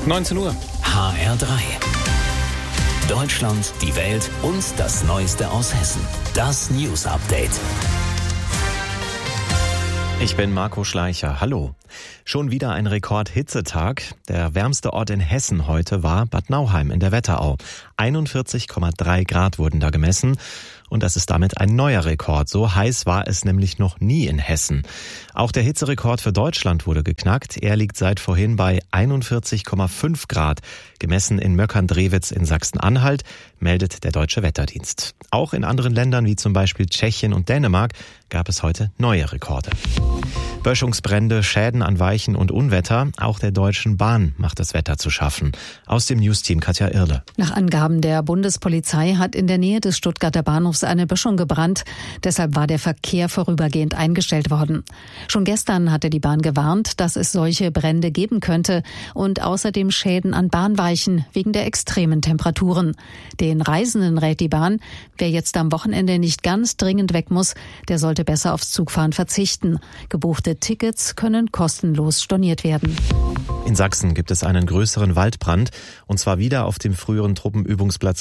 19 Uhr. HR3. Deutschland, die Welt und das Neueste aus Hessen. Das News Update. Ich bin Marco Schleicher. Hallo. Schon wieder ein Rekord-Hitzetag. Der wärmste Ort in Hessen heute war Bad Nauheim in der Wetterau. 41,3 Grad wurden da gemessen. Und das ist damit ein neuer Rekord. So heiß war es nämlich noch nie in Hessen. Auch der Hitzerekord für Deutschland wurde geknackt. Er liegt seit vorhin bei 41,5 Grad. Gemessen in Möckern-Drewitz in Sachsen-Anhalt, meldet der Deutsche Wetterdienst. Auch in anderen Ländern wie zum Beispiel Tschechien und Dänemark gab es heute neue Rekorde. Böschungsbrände, Schäden an Weichen und Unwetter. Auch der Deutschen Bahn macht das Wetter zu schaffen. Aus dem Newsteam Katja Irle. Nach Angaben der Bundespolizei hat in der Nähe des Stuttgarter Bahnhofs eine Böschung gebrannt. Deshalb war der Verkehr vorübergehend eingestellt worden. Schon gestern hatte die Bahn gewarnt, dass es solche Brände geben könnte und außerdem Schäden an Bahnweichen wegen der extremen Temperaturen. Den Reisenden rät die Bahn, wer jetzt am Wochenende nicht ganz dringend weg muss, der sollte besser aufs Zugfahren verzichten. Gebuchte Tickets können kostenlos storniert werden. In Sachsen gibt es einen größeren Waldbrand, und zwar wieder auf dem früheren Truppenübungsplatz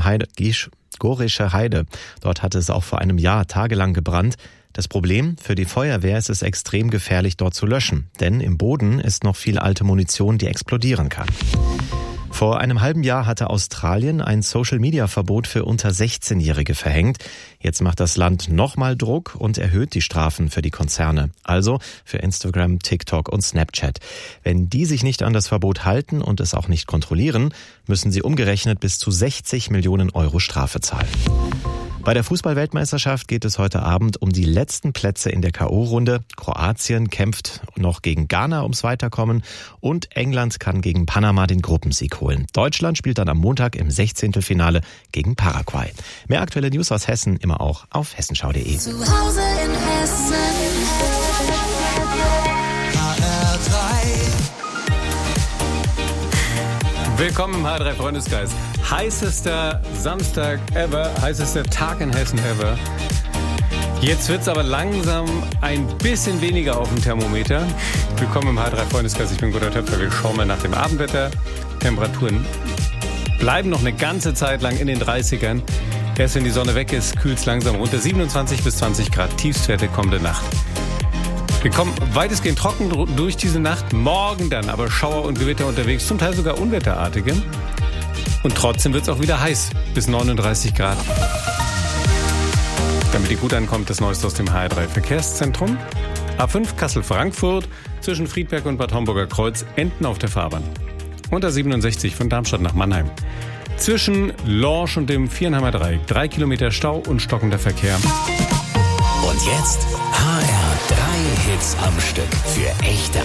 Gorische Heide. Dort hatte es auch vor einem Jahr tagelang gebrannt. Das Problem, für die Feuerwehr ist es extrem gefährlich, dort zu löschen, denn im Boden ist noch viel alte Munition, die explodieren kann. Vor einem halben Jahr hatte Australien ein Social-Media-Verbot für unter 16-Jährige verhängt. Jetzt macht das Land nochmal Druck und erhöht die Strafen für die Konzerne. Also für Instagram, TikTok und Snapchat. Wenn die sich nicht an das Verbot halten und es auch nicht kontrollieren, müssen sie umgerechnet bis zu 60 Millionen Euro Strafe zahlen. Bei der Fußball-Weltmeisterschaft geht es heute Abend um die letzten Plätze in der K.O.-Runde. Kroatien kämpft noch gegen Ghana ums Weiterkommen und England kann gegen Panama den Gruppensieg holen. Deutschland spielt dann am Montag im 16. Finale gegen Paraguay. Mehr aktuelle News aus Hessen immer auch auf hessenschau.de. Zu Hause in Hessen. Willkommen im HR3 Freundeskreis. Heißester Samstag ever, heißester Tag in Hessen ever. Jetzt wird's aber langsam ein bisschen weniger auf dem Thermometer. Willkommen im HR3 Freundeskreis, ich bin Gunnar Töpfer. Wir schauen mal nach dem Abendwetter. Temperaturen bleiben noch eine ganze Zeit lang in den 30ern. Erst wenn die Sonne weg ist, kühlt's langsam runter. 27 bis 20 Grad Tiefstwerte kommende Nacht. Wir kommen weitestgehend trocken durch diese Nacht. Morgen dann aber Schauer und Gewitter unterwegs, zum Teil sogar unwetterartige. Und trotzdem wird es auch wieder heiß, bis 39 Grad. Damit ihr gut ankommt, das Neueste aus dem HR3 Verkehrszentrum. A5 Kassel-Frankfurt zwischen Friedberg und Bad Homburger Kreuz enden auf der Fahrbahn. Und A67 von Darmstadt nach Mannheim. Zwischen Lorsch und dem Viernheimer Dreieck 3 Kilometer Stau und stockender Verkehr. Und jetzt HR3 Hits am Stück für echte